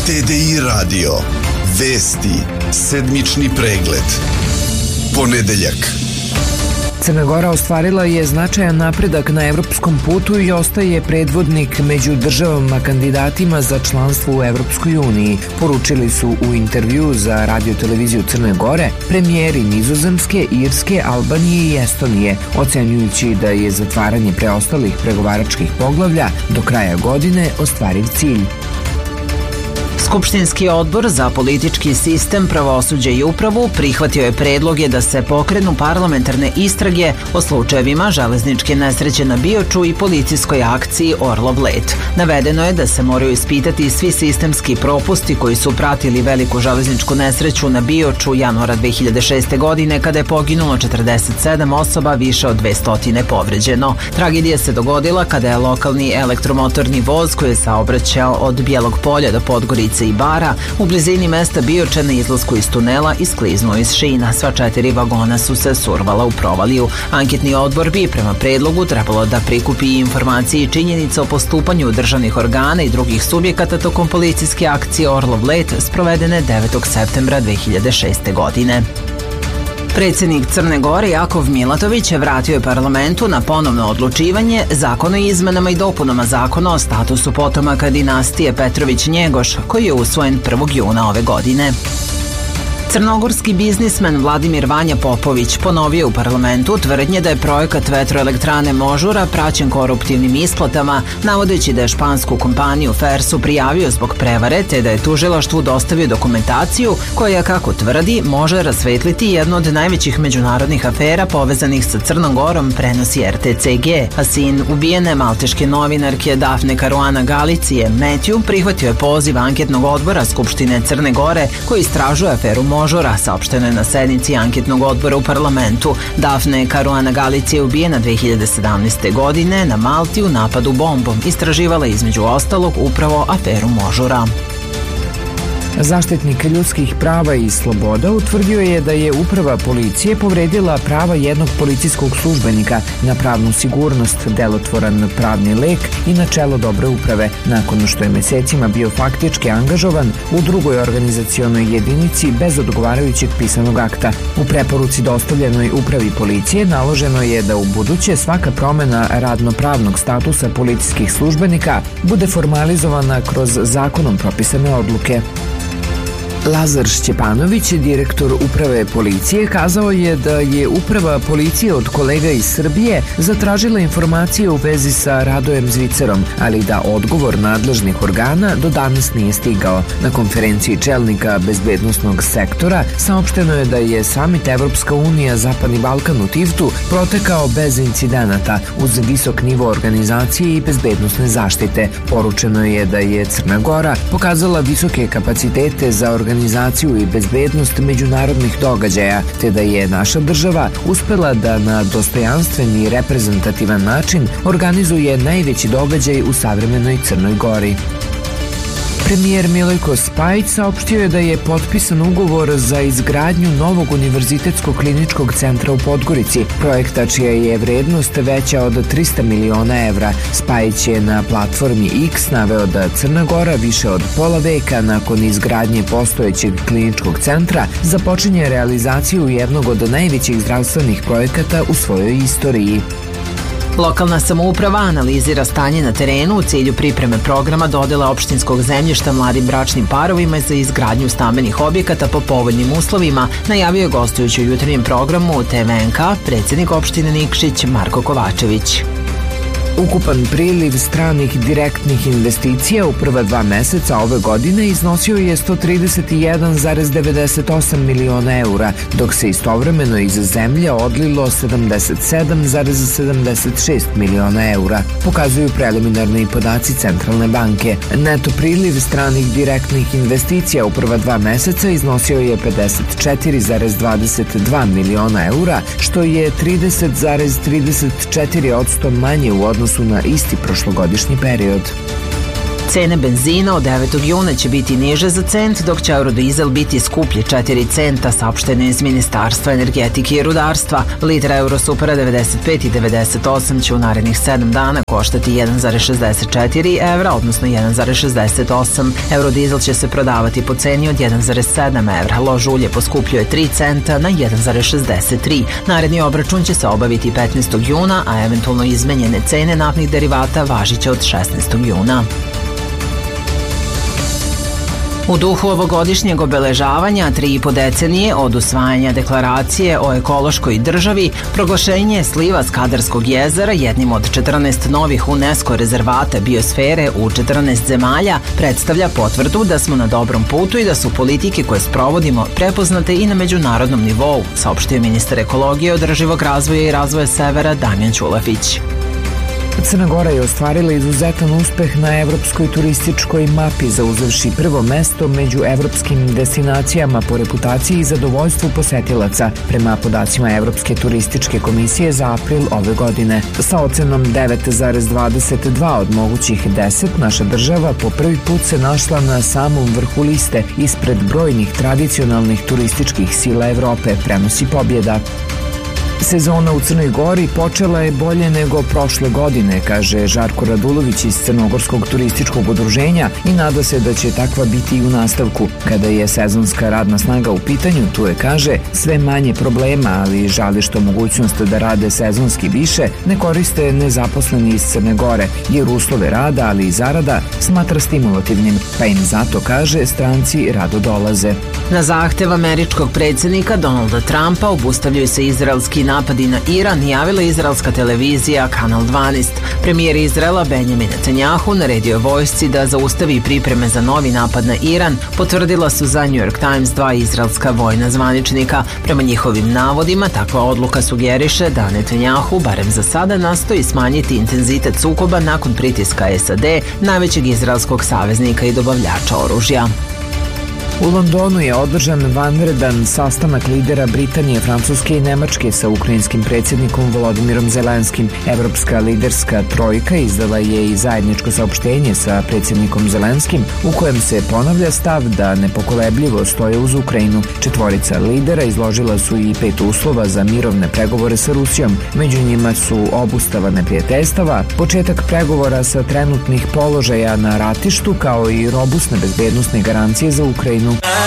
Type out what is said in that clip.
TDI radio. Vesti. Sedmični pregled. Ponedeljak. Crna Gora ostvarila je značajan napredak na evropskom putu i ostaje predvodnik među državama kandidatima za članstvo u Evropskoj uniji, poručili su u intervju za radio-televiziju Crne Gore premijeri Nizozemske, Irske, Albanije i Estonije, ocenjujući da je zatvaranje preostalih pregovaračkih poglavlja do kraja godine ostvariv cilj. Skupštinski odbor za politički sistem, pravosuđe i upravu prihvatio je predloge da se pokrenu parlamentarne istrage o slučajevima železničke nesreće na Bioču i policijskoj akciji Orlov let. Navedeno je da se moraju ispitati svi sistemski propusti koji su pratili veliku železničku nesreću na Bioču januara 2006. godine kada je poginulo 47 osoba, više od 200 povređeno. Tragedija se dogodila kada je lokalni elektromotorni voz koji je saobraćao od Bijelog polja do Podgorice i Bara u blizini mesta Bioče na izlasku iz tunela iskliznuo iz šina. Sva 4 vagona su se survala u provaliju. Anketni odbor bi prema predlogu trebalo da prikupi informacije i činjenice o postupanju državnih organa i drugih subjekata tokom policijske akcije Orlov let sprovedene 9. septembra 2006. godine. Predsjednik Crne Gore Jakov Milatović vratio je parlamentu na ponovno odlučivanje Zakon o izmenama i dopunama Zakona o statusu potomaka dinastije Petrović-Njegoš, koji je usvojen 1. juna ove godine. Crnogorski biznismen Vladimir Vanja Popović ponovio u parlamentu tvrdnje da je projekat vetroelektrane Možura praćen koruptivnim isplatama, navodeći da je špansku kompaniju Fersu prijavio zbog prevare te da je tužilaštvu dostavio dokumentaciju koja, kako tvrdi, može rasvetliti jednu od najvećih međunarodnih afera povezanih sa Crnom Gorom, prenosi RTCG, a sin ubijene malteške novinarke Dafne Karuana Galicije, Matthew, prihvatio je poziv anketnog odbora Skupštine Crne Gore koji istražuje aferu Možura, saopšteno je na sednici anketnog odbora u parlamentu. Dafne Karuana Galicija je ubijena 2017. godine na Malti u napadu bombom. Istraživala između ostalog upravo aferu Možura. Zaštitnik ljudskih prava i sloboda utvrdio je da je uprava policije povredila prava jednog policijskog službenika na pravnu sigurnost, delotvoran pravni lek i načelo dobre uprave, nakon što je mesecima bio faktički angažovan u drugoj organizacionoj jedinici bez odgovarajućeg pisanog akta. U preporuci dostavljenoj upravi policije naloženo je da u buduće svaka promena radno-pravnog statusa policijskih službenika bude formalizovana kroz zakonom propisane odluke. Lazar Šćepanović, direktor uprave policije, kazao je da je uprava policije od kolega iz Srbije zatražila informacije u vezi sa Radojem Zvicerom, ali da odgovor nadležnih organa do danas nije stigao. Na konferenciji čelnika bezbednosnog sektora saopšteno je da je samit Evropska unija Zapadni Balkan u Tivtu protekao bez incidenata uz visok nivo organizacije i bezbednosne zaštite. Poručeno je da je Crna Gora pokazala visoke kapacitete za organizaciju i bezbednost međunarodnih događaja, te da je naša država uspela da na dostojanstven i reprezentativan način organizuje najveći događaj u savremenoj Crnoj Gori. Premijer Milojko Spajić saopštio je da je potpisan ugovor za izgradnju novog univerzitetskog kliničkog centra u Podgorici, projekta čija je vrednost veća od 300 miliona evra. Spajić je na platformi X naveo da Crna Gora više od pola veka nakon izgradnje postojećeg kliničkog centra započinje realizaciju jednog od najvećih zdravstvenih projekata u svojoj istoriji. Lokalna samouprava analizira stanje na terenu u cilju pripreme programa dodela opštinskog zemljišta mladim bračnim parovima za izgradnju stambenih objekata po povoljnim uslovima, najavio je gostujući u jutarnjem programu TVNK predsjednik opštine Nikšić Marko Kovačević. Ukupan priliv stranih direktnih investicija u prva 2 meseca ove godine iznosio je 131,98 miliona eura, dok se istovremeno iz zemlje odlilo 77,76 miliona eura, pokazuju preliminarni podaci Centralne banke. Neto priliv stranih direktnih investicija u prva 2 meseca iznosio je 54,22 miliona eura, što je 30,34% manje u odnosu na isti prošlogodišnji period. Cene benzina od 9. juna će biti niže za cent, dok će eurodizel biti skuplji 4 centa, saopšteno iz Ministarstva energetike i rudarstva. Litra Eurosupera 95 i 98 će u narednih 7 dana koštati 1,64 evra, odnosno 1,68. Eurodizel će se prodavati po ceni od 1,7 evra. Lož ulje poskupljuje 3 centa na 1,63. Naredni obračun će se obaviti 15. juna, a eventualno izmenjene cene naftnih derivata važiće od 16. juna. U duhu ovogodišnjeg obeležavanja 3,5 decenije od usvajanja deklaracije o ekološkoj državi, proglašenje sliva Skadarskog jezera jednim od 14 novih UNESCO rezervata biosfere u 14 zemalja predstavlja potvrdu da smo na dobrom putu i da su politike koje sprovodimo prepoznate i na međunarodnom nivou, saopštio ministar ekologije, održivog razvoja i razvoja severa Damjan Ćulafić. Crna Gora je ostvarila izuzetan uspeh na evropskoj turističkoj mapi, zauzevši prvo mesto među evropskim destinacijama po reputaciji i zadovoljstvu posetilaca, prema podacima Evropske turističke komisije za april ove godine. Sa ocenom 9,22 od mogućih 10, naša država po prvi put se našla na samom vrhu liste ispred brojnih tradicionalnih turističkih sila Evrope, prenosi Pobjeda. Sezona u Crnoj Gori počela je bolje nego prošle godine, kaže Žarko Radulović iz Crnogorskog turističkog udruženja i nada se da će takva biti i u nastavku. Kada je sezonska radna snaga u pitanju, tu je, kaže, sve manje problema, ali žali što mogućnost da rade sezonski više ne koriste nezaposleni iz Crne Gore, jer uslove rada, ali i zarada smatra stimulativnim, pa im zato, kaže, stranci rado dolaze. Na zahtev američkog predsjednika Donalda Trumpa obustavljaju se izraelski napadi na Iran, javila izraelska televizija Kanal 12. Premijer Izraela Benjamin Netanjahu naredio je vojsci da zaustavi pripreme za novi napad na Iran, potvrdila su za New York Times 2 izraelska vojna zvaničnika. Prema njihovim navodima, takva odluka sugeriše da Netanjahu, barem za sada, nastoji smanjiti intenzitet sukoba nakon pritiska SAD, najvećeg izraelskog saveznika i dobavljača oružja. U Londonu je održan vanredan sastanak lidera Britanije, Francuske i Nemačke sa ukrajinskim predsjednikom Volodimirom Zelenskim. Evropska liderska trojka izdala je i zajedničko saopštenje sa predsjednikom Zelenskim u kojem se ponavlja stav da nepokolebljivo stoje uz Ukrajinu. Četvorica lidera izložila su i 5 uslova za mirovne pregovore sa Rusijom. Među njima su obustava neprijateljstava, početak pregovora sa trenutnih položaja na ratištu, kao i robustne bezbednosne garancije za Ukrajinu.